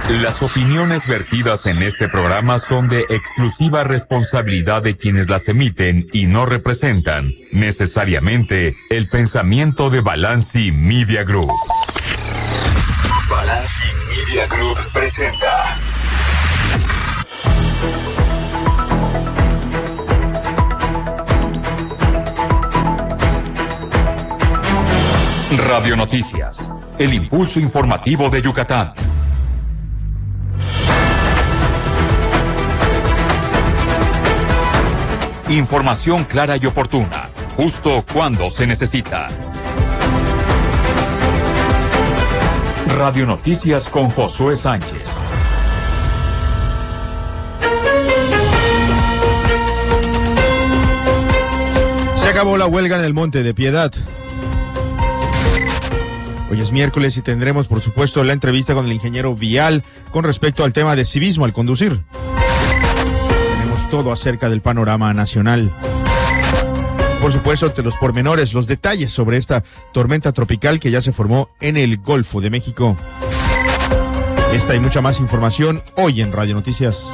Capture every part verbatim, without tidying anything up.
Las opiniones vertidas en este programa son de exclusiva responsabilidad de quienes las emiten y no representan necesariamente el pensamiento de Balanci Media Group. Balanci Media Group presenta Radio Noticias, el impulso informativo de Yucatán. Información clara y oportuna, justo cuando se necesita. Radio Noticias con Josué Sánchez. Se acabó la huelga en el Monte de Piedad. Hoy es miércoles y tendremos, por supuesto, la entrevista con el ingeniero vial con respecto al tema de civismo al conducir. Tenemos todo acerca del panorama nacional. Por supuesto, de los pormenores, los detalles sobre esta tormenta tropical que ya se formó en el Golfo de México. Esta y mucha más información hoy en Radio Noticias.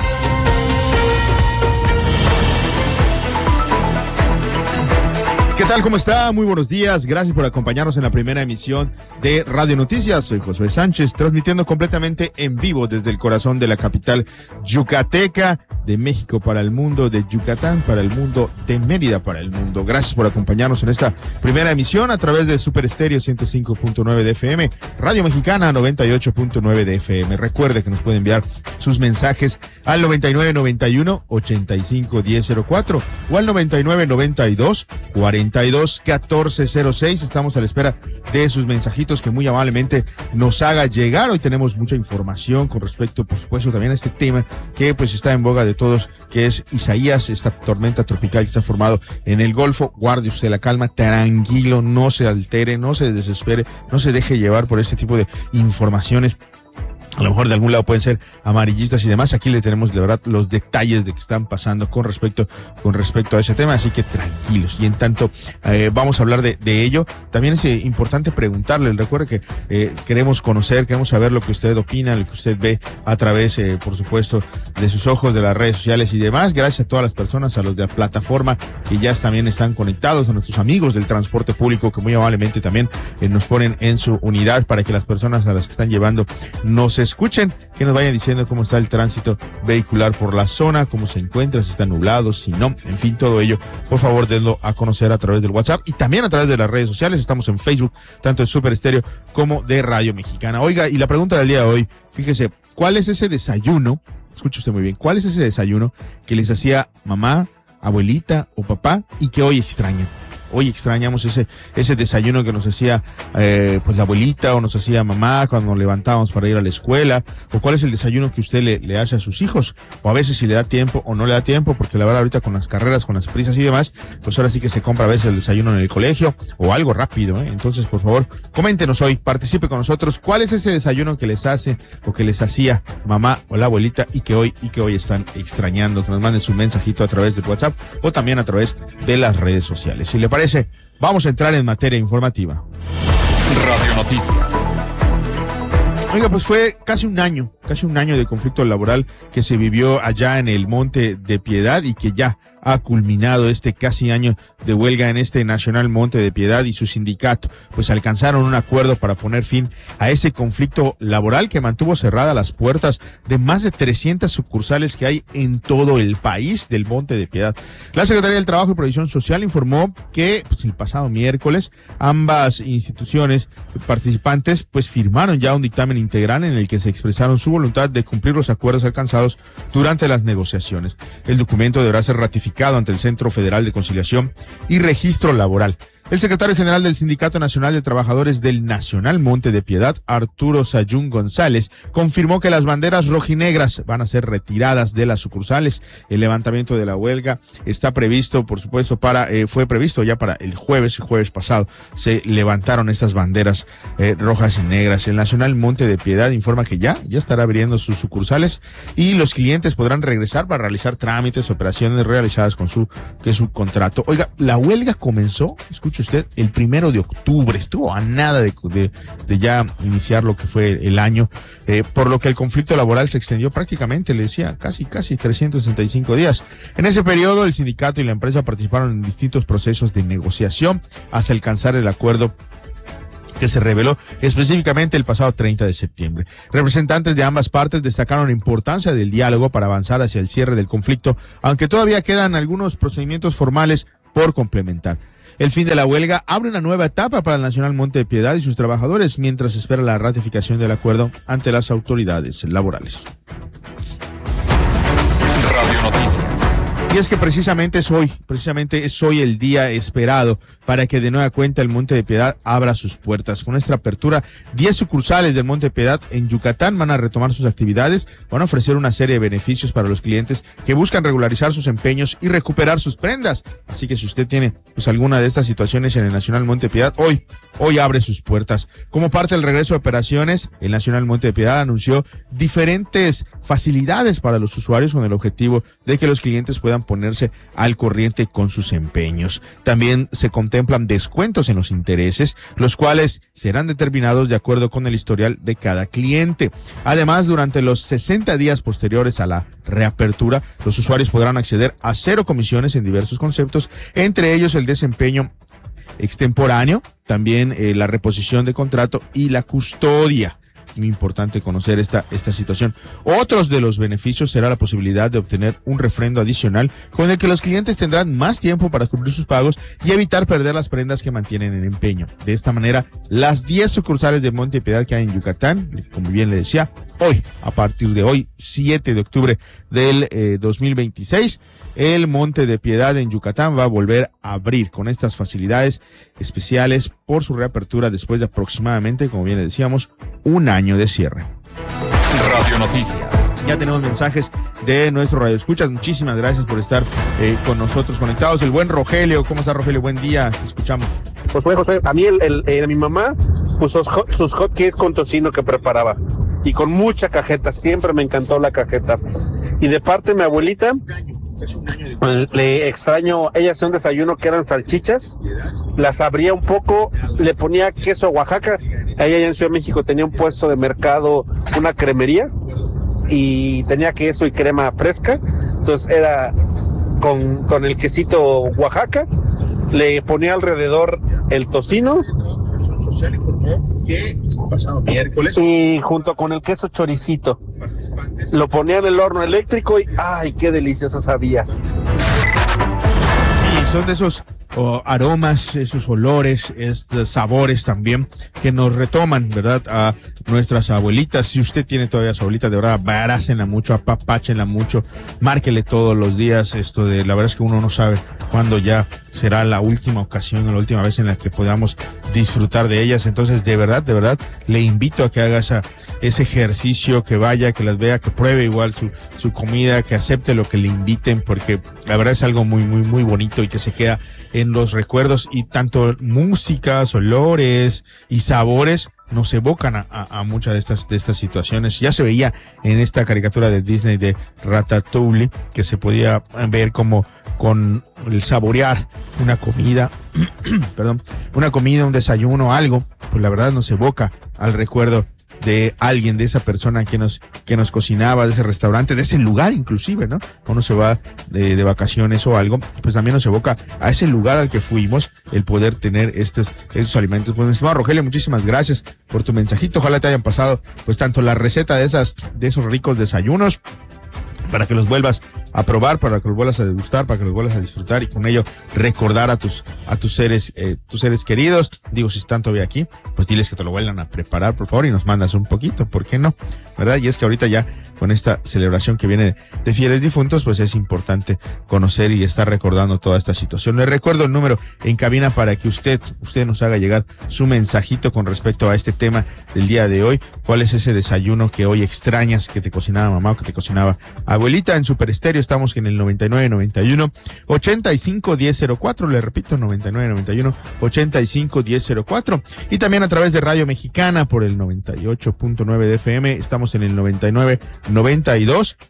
¿Qué tal? ¿Cómo está? Muy buenos días. Gracias por acompañarnos en la primera emisión de Radio Noticias. Soy Josué Sánchez, transmitiendo completamente en vivo desde el corazón de la capital yucateca, de México para el mundo, de Yucatán para el mundo, de Mérida para el mundo. Gracias por acompañarnos en esta primera emisión a través de Super Estéreo ciento cinco punto nueve de F M, Radio Mexicana noventa y ocho punto nueve de F M. Recuerde que nos puede enviar sus mensajes al noventa y nueve noventa y uno ochenta y cinco diez cero cuatro o al noventa y nueve noventa y dos cuarenta y dos catorce cero seis. Estamos a la espera de sus mensajitos que muy amablemente nos haga llegar. Hoy tenemos mucha información con respecto, por supuesto, también a este tema que pues está en boga de todos, que es Isaías, esta tormenta tropical que está formado en el Golfo. Guarde usted la calma, tranquilo, no se altere, no se desespere, no se deje llevar por este tipo de informaciones. A lo mejor de algún lado pueden ser amarillistas y demás. Aquí le tenemos de verdad los detalles de que están pasando con respecto con respecto a ese tema, así que tranquilos. Y en tanto eh, vamos a hablar de, de ello, también es eh, importante preguntarle. Recuerde que eh, queremos conocer, queremos saber lo que usted opina, lo que usted ve a través, eh, por supuesto, de sus ojos, de las redes sociales y demás. Gracias a todas las personas, a los de la plataforma que ya también están conectados, a nuestros amigos del transporte público que muy amablemente también eh, nos ponen en su unidad para que las personas a las que están llevando no se escuchen, que nos vayan diciendo cómo está el tránsito vehicular por la zona, cómo se encuentra, si está nublado, si no, en fin, todo ello, por favor, denlo a conocer a través del WhatsApp y también a través de las redes sociales. Estamos en Facebook, tanto de Super Estéreo como de Radio Mexicana. Oiga, y la pregunta del día de hoy, fíjese, ¿cuál es ese desayuno? Escuche usted muy bien, ¿cuál es ese desayuno que les hacía mamá, abuelita o papá y que hoy extrañan? Hoy extrañamos ese ese desayuno que nos hacía eh, pues la abuelita o nos hacía mamá cuando nos levantábamos para ir a la escuela. O cuál es el desayuno que usted le, le hace a sus hijos, o a veces si le da tiempo o no le da tiempo, porque la verdad ahorita con las carreras, con las prisas y demás, pues ahora sí que se compra a veces el desayuno en el colegio o algo rápido, ¿eh? Entonces, por favor, coméntenos hoy, participe con nosotros, cuál es ese desayuno que les hace o que les hacía mamá o la abuelita y que hoy y que hoy están extrañando. Que nos manden su mensajito a través de WhatsApp o también a través de las redes sociales. Si le parece, vamos a entrar en materia informativa. Radio Noticias. Oiga, pues fue casi un año, casi un año de conflicto laboral que se vivió allá en el Monte de Piedad y que ya ha culminado este casi año de huelga en este Nacional Monte de Piedad y su sindicato, pues alcanzaron un acuerdo para poner fin a ese conflicto laboral que mantuvo cerradas las puertas de más de trescientas sucursales que hay en todo el país del Monte de Piedad. La Secretaría del Trabajo y Previsión Social informó que pues, el pasado miércoles ambas instituciones participantes pues firmaron ya un dictamen integral en el que se expresaron su voluntad de cumplir los acuerdos alcanzados durante las negociaciones. El documento deberá ser ratificado ante el Centro Federal de Conciliación y Registro Laboral. El secretario general del Sindicato Nacional de Trabajadores del Nacional Monte de Piedad, Arturo Sayún González, confirmó que las banderas rojinegras van a ser retiradas de las sucursales. El levantamiento de la huelga está previsto, por supuesto, para eh, fue previsto ya para el jueves, el jueves pasado, se levantaron estas banderas eh, rojas y negras. El Nacional Monte de Piedad informa que ya, ya estará abriendo sus sucursales y los clientes podrán regresar para realizar trámites, operaciones realizadas con su, que su contrato. Oiga, la huelga comenzó, escucho escuche usted, el primero de octubre. Estuvo a nada de, de, de ya iniciar lo que fue el año, eh, por lo que el conflicto laboral se extendió prácticamente, le decía, casi, casi trescientos sesenta y cinco días. En ese periodo, el sindicato y la empresa participaron en distintos procesos de negociación hasta alcanzar el acuerdo que se reveló específicamente el pasado treinta de septiembre. Representantes de ambas partes destacaron la importancia del diálogo para avanzar hacia el cierre del conflicto, aunque todavía quedan algunos procedimientos formales por complementar. El fin de la huelga abre una nueva etapa para el Nacional Monte de Piedad y sus trabajadores, mientras espera la ratificación del acuerdo ante las autoridades laborales. Radio Noticias. Y es que precisamente es hoy, precisamente es hoy el día esperado para que de nueva cuenta el Monte de Piedad abra sus puertas. Con esta apertura, diez sucursales del Monte de Piedad en Yucatán van a retomar sus actividades, van a ofrecer una serie de beneficios para los clientes que buscan regularizar sus empeños y recuperar sus prendas. Así que si usted tiene pues alguna de estas situaciones en el Nacional Monte de Piedad, hoy, hoy abre sus puertas. Como parte del regreso de operaciones, el Nacional Monte de Piedad anunció diferentes facilidades para los usuarios con el objetivo de que los clientes puedan ponerse al corriente con sus empeños. También se contemplan descuentos en los intereses, los cuales serán determinados de acuerdo con el historial de cada cliente. Además, durante los sesenta días posteriores a la reapertura, los usuarios podrán acceder a cero comisiones en diversos conceptos, entre ellos el desempeño extemporáneo, también eh, la reposición de contrato y la custodia. Muy importante conocer esta, esta situación. Otros de los beneficios será la posibilidad de obtener un refrendo adicional con el que los clientes tendrán más tiempo para cumplir sus pagos y evitar perder las prendas que mantienen en empeño. De esta manera, las diez sucursales de Monte de Piedad que hay en Yucatán, como bien le decía, hoy, a partir de hoy, siete de octubre del eh, dos mil veintiséis, el Monte de Piedad en Yucatán va a volver a abrir con estas facilidades especiales por su reapertura después de aproximadamente, como bien le decíamos, un año de cierre. Radio Noticias. Ya tenemos mensajes de nuestro radio escuchas. Muchísimas gracias por estar eh, con nosotros conectados. El buen Rogelio, ¿cómo está Rogelio? Buen día, te escuchamos. Josué, José, a mí el, el, el, mi mamá, pues sus, sus hotcakes con tocino que preparaba y con mucha cajeta, siempre me encantó la cajeta. Y de parte de mi abuelita, le extraño, ella hacía un desayuno que eran salchichas, las abría un poco, le ponía queso Oaxaca. Ella allá en Ciudad de México tenía un puesto de mercado, una cremería, y tenía queso y crema fresca, entonces era con, con el quesito Oaxaca, le ponía alrededor el tocino social informó que el pasado miércoles y junto con el queso choricito lo ponía en el horno eléctrico y ¡ay, qué deliciosa sabía! Sí, son de esos oh, aromas, esos olores, estos sabores también que nos retoman, ¿verdad? A nuestras abuelitas. Si usted tiene todavía a su abuelita, de verdad, abrácenla mucho, apapáchenla mucho, márquele todos los días. Esto de, la verdad es que uno no sabe cuándo ya será la última ocasión o la última vez en la que podamos disfrutar de ellas. Entonces, de verdad, de verdad, le invito a que haga esa, ese ejercicio, que vaya, que las vea, que pruebe igual su, su comida, que acepte lo que le inviten, porque la verdad es algo muy, muy, muy bonito y que se queda en los recuerdos, y tanto músicas, olores y sabores nos evocan a, a, a muchas de estas, de estas situaciones. Ya se veía en esta caricatura de Disney de Ratatouille, que se podía ver como con el saborear una comida, perdón, una comida, un desayuno, algo, pues la verdad nos evoca al recuerdo de alguien, de esa persona que nos que nos cocinaba, de ese restaurante, de ese lugar inclusive, ¿no? Uno se va de, de vacaciones o algo, pues también nos evoca a ese lugar al que fuimos, el poder tener estos, estos alimentos. Pues mi estimado Rogelio, muchísimas gracias por tu mensajito. Ojalá te hayan pasado pues tanto la receta de esas, de esos ricos desayunos, para que los vuelvas a probar, para que los vuelvas a degustar, para que los vuelvas a disfrutar y con ello recordar a tus a tus seres eh, tus seres queridos. Digo, si están todavía aquí, pues diles que te lo vuelvan a preparar, por favor, y nos mandas un poquito, ¿por qué no? ¿Verdad? Y es que ahorita ya con esta celebración que viene de fieles difuntos, pues es importante conocer y estar recordando toda esta situación. Les recuerdo el número en cabina para que usted, usted nos haga llegar su mensajito con respecto a este tema del día de hoy. ¿Cuál es ese desayuno que hoy extrañas, que te cocinaba mamá o que te cocinaba abuelita? En Super Estéreo estamos en el noventa y nueve noventa y uno ochenta y cinco diez cero cuatro, le repito, noventa y nueve noventa y uno ochenta y cinco diez cero cuatro, y también a través de Radio Mexicana por el noventa y ocho punto nueve de F M, estamos en el noventa y nueve noventa y dos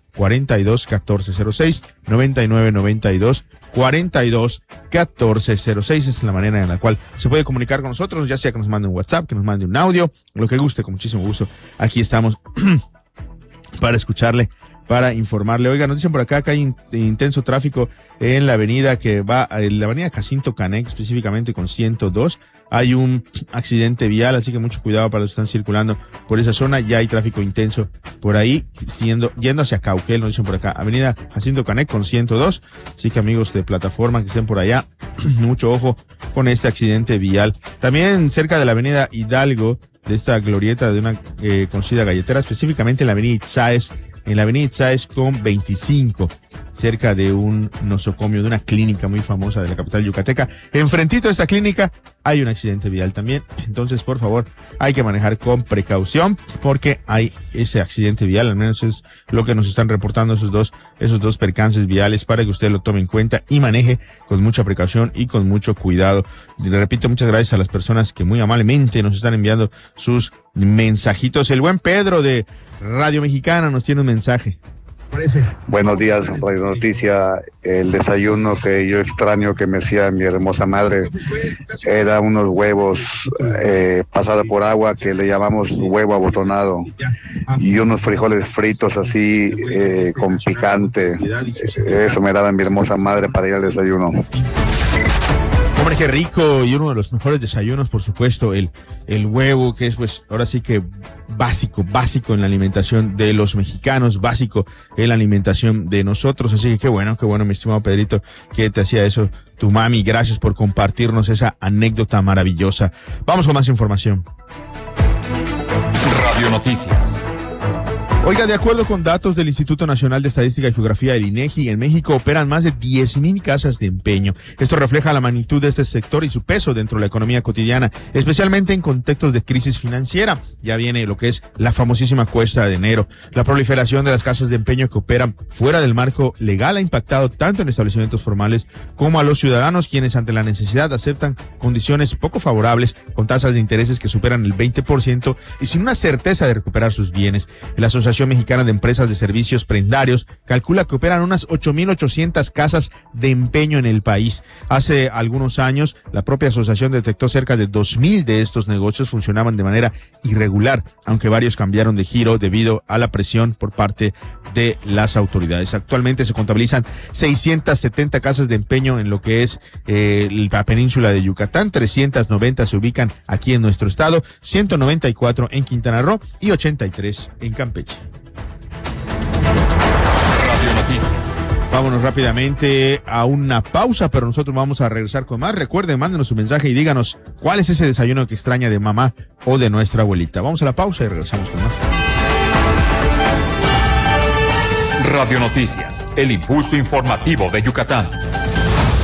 cuarenta y dos catorce cero seis, noventa y nueve noventa y dos cuarenta y dos catorce cero seis. Es la manera en la cual se puede comunicar con nosotros, ya sea que nos mande un WhatsApp, que nos mande un audio, lo que guste, con muchísimo gusto. Aquí estamos para escucharle, para informarle. Oiga, nos dicen por acá que hay in- intenso tráfico en la avenida que va, en la avenida Jacinto Canec, específicamente con ciento dos. Hay un accidente vial, así que mucho cuidado para los que están circulando por esa zona. Ya hay tráfico intenso por ahí, siendo, yendo hacia Cauquel, nos dicen por acá. Avenida Jacinto Canec con ciento dos. Así que amigos de plataforma que estén por allá, mucho ojo con este accidente vial. También cerca de la avenida Hidalgo, de esta glorieta de una eh, conocida galletera, específicamente en la avenida Itzáez, en la avenida Itzáez con veinticinco, cerca de un nosocomio, de una clínica muy famosa de la capital yucateca. Enfrentito a esta clínica hay un accidente vial también. Entonces, por favor, hay que manejar con precaución porque hay ese accidente vial. Al menos es lo que nos están reportando esos dos, esos dos percances viales, para que usted lo tome en cuenta y maneje con mucha precaución y con mucho cuidado. Y le repito, muchas gracias a las personas que muy amablemente nos están enviando sus mensajitos. El buen Pedro de Radio Mexicana nos tiene un mensaje. Buenos días, Radio Noticia. El desayuno que yo extraño que me hacía mi hermosa madre era unos huevos eh, pasados por agua que le llamamos huevo abotonado y unos frijoles fritos así eh, con picante. Eso me daba mi hermosa madre para ir al desayuno. Hombre, qué rico, y uno de los mejores desayunos, por supuesto, el, el huevo, que es pues ahora sí que básico, básico en la alimentación de los mexicanos, básico en la alimentación de nosotros. Así que qué bueno, qué bueno, mi estimado Pedrito, que te hacía eso tu mami. Gracias por compartirnos esa anécdota maravillosa. Vamos con más información. Radio Noticias. Oiga, de acuerdo con datos del Instituto Nacional de Estadística y Geografía del INEGI, en México operan más de diez mil casas de empeño. Esto refleja la magnitud de este sector y su peso dentro de la economía cotidiana, especialmente en contextos de crisis financiera. Ya viene lo que es la famosísima cuesta de enero. La proliferación de las casas de empeño que operan fuera del marco legal ha impactado tanto en establecimientos formales como a los ciudadanos, quienes ante la necesidad aceptan condiciones poco favorables, con tasas de intereses que superan el veinte por ciento y sin una certeza de recuperar sus bienes. La Asociación Mexicana de Empresas de Servicios Prendarios calcula que operan unas ocho mil ochocientas casas de empeño en el país. Hace algunos años, la propia asociación detectó cerca de dos mil de estos negocios funcionaban de manera irregular, aunque varios cambiaron de giro debido a la presión por parte de las autoridades. Actualmente se contabilizan seiscientas setenta casas de empeño en lo que es eh, la península de Yucatán, trescientas noventa se ubican aquí en nuestro estado, ciento noventa y cuatro en Quintana Roo y ochenta y tres en Campeche. Radio Noticias. Vámonos rápidamente a una pausa, pero nosotros vamos a regresar con más. Recuerden, mándenos su mensaje y díganos cuál es ese desayuno que extraña de mamá o de nuestra abuelita. Vamos a la pausa y regresamos con más. Radio Noticias, el impulso informativo de Yucatán.